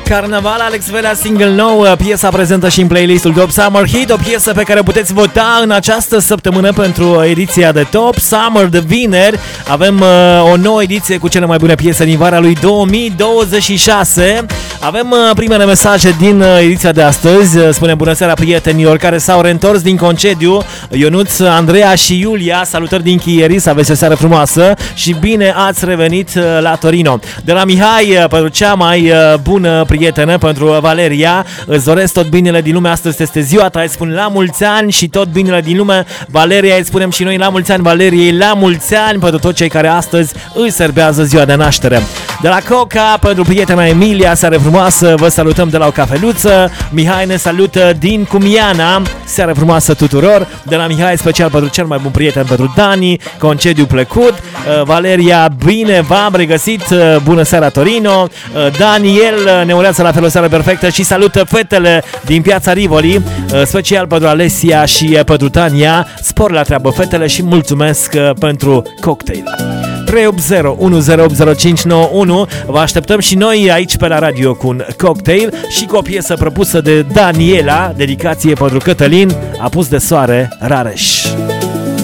Carnaval, Alex Velea, single nou, piesa prezentă și în playlistul Top Summer Hit, o piesă pe care puteți vota în această săptămână pentru ediția de Top Summer de vineri. Avem o nouă ediție cu cele mai bune piese din vara lui 2026. Avem primele mesaje din ediția de astăzi. Spune bună seara prietenilor care s-au reîntors din concediu. Ionuț, Andreea și Iulia, salutări din Chieri, să aveți o seară frumoasă și bine ați revenit la Torino. De la Mihai, pentru cea mai bună prietenă, pentru Valeria, îți doresc tot binele din lume, astăzi este ziua ta, îi spun la mulți ani și tot binele din lume. Valeria, îi spunem și noi la mulți ani Valeriei, la mulți ani pentru toți cei care astăzi îi serbează ziua de naștere. De la Coca, pentru prietena Emilia, seară frumoasă, vă salutăm de la o cafeluță. Mihai ne salută din Cumiana, seară frumoasă tuturor. De la Mihai, special pentru cel mai bun prieten, pentru Dani, concediu plăcut. Valeria, bine v-am regăsit, bună seara Torino. Daniel ne urează la fel o seară perfectă și salută fetele din Piața Rivoli, special pentru Alessia și pentru Tania. Spor la treabă fetele și mulțumesc pentru cocktail. 380 Vă așteptăm și noi aici pe la radio cu un cocktail și cu o piesă propusă de Daniela, dedicație pentru Cătălin, Apus de soare, Rareș.